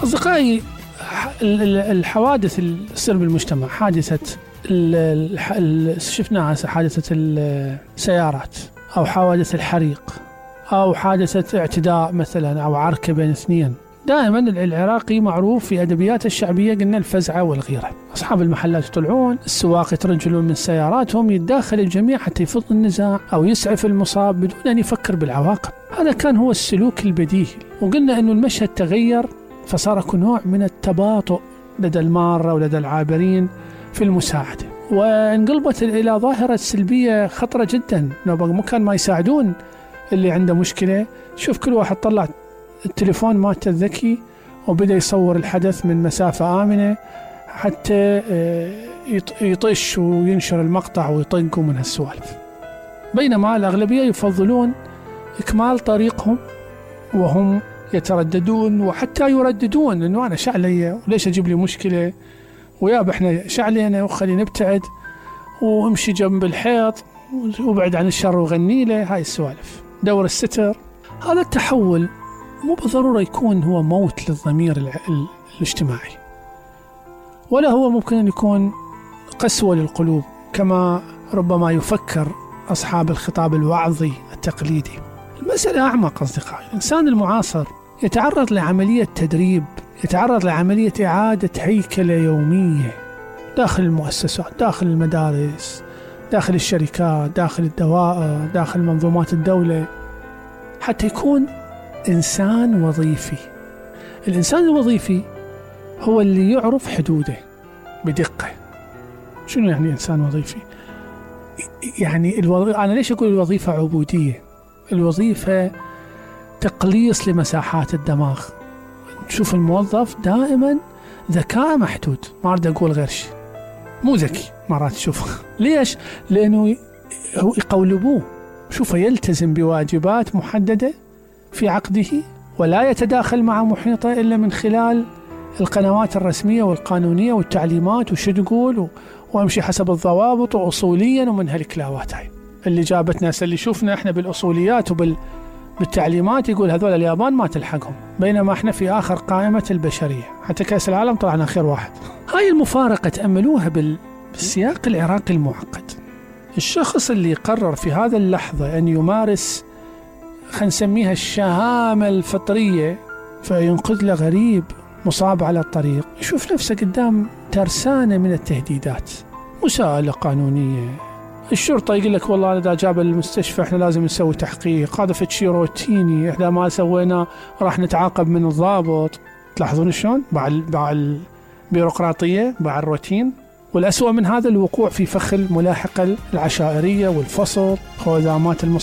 أصدقائي، الحوادث اللي تصير بالمجتمع، حادثة شفناها حادثة السيارات، أو حوادث الحريق، أو حادثة اعتداء مثلا، أو عركة بين اثنين. دائما العراقي معروف في أدبيات الشعبية قلنا الفزعة والغيرة. أصحاب المحلات يطلعون، السواق يترجلون من سياراتهم، يتداخل الجميع حتى يفض النزاع أو يسعف المصاب بدون أن يفكر بالعواقب. هذا كان هو السلوك البديهي. وقلنا أنه المشهد تغير، فصار نوع من التباطؤ لدى المارة ولدى العابرين في المساعدة، وانقلبت إلى ظاهرة سلبية خطرة جدا. مكان ما يساعدون اللي عنده مشكلة، شوف كل واحد طلع التليفون مالته الذكي وبدأ يصور الحدث من مسافة آمنة حتى يطش وينشر المقطع ويطقوا من هالسوالف. بينما الأغلبية يفضلون إكمال طريقهم وهم يترددون وحتى يرددون إنه أنا شعلية وليش أجيب لي مشكلة، ويا إحنا شعلينا وخلينا نبتعد وامشي جنب الحيط وبعد عن الشر وغني له. هاي السوالف دور الستر. هذا التحول مو بالضرورة يكون هو موت للضمير الاجتماعي، ولا هو ممكن أن يكون قسوة للقلوب كما ربما يفكر أصحاب الخطاب الوعظي التقليدي. المسألة أعمق أصدقائي. الإنسان المعاصر يتعرض لعملية تدريب، يتعرض لعملية إعادة هيكلة يومية داخل المؤسسات، داخل المدارس، داخل الشركات، داخل الدوائر، داخل منظومات الدولة، حتى يكون إنسان وظيفي. الإنسان الوظيفي هو اللي يعرف حدوده بدقة. شنو يعني إنسان وظيفي؟ يعني أنا ليش أقول الوظيفة عبودية؟ الوظيفة تقليص لمساحات الدماغ. تشوف الموظف دائما ذكاء محدود، ما أريد أقول غير شيء، مو ذكي مرات تشوفه. ليش؟ لأنه يقولبوه، شوفه يلتزم بواجبات محددة في عقده، ولا يتداخل مع محيطه إلا من خلال القنوات الرسمية والقانونية والتعليمات وشو تقول، وامشي حسب الضوابط وأصوليا ومن هالكلاوات هاي اللي جابتنا. اللي شوفنا احنا بالأصوليات بالتعليمات يقول هذول اليابان ما تلحقهم، بينما احنا في آخر قائمة البشرية، حتى كأس العالم طلعنا آخر واحد. هاي المفارقة تأملوها بالسياق العراقي المعقد. الشخص اللي قرر في هذا اللحظة أن يمارس، خلينا نسميها الشهامة الفطرية، فينقذ له غريب مصاب على الطريق، يشوف نفسه قدام ترسانة من التهديدات، مساءلة قانونية، الشرطة يقول لك والله إذا جاب المستشفى إحنا لازم نسوي تحقيق، هذا فشي روتيني، إحنا ما سوينا راح نتعاقب من الضابط. تلاحظون شلون باع البيروقراطية، باع الروتين. والأسوأ من هذا الوقوع في فخ الملاحقة العشائرية والفصل، خوذامات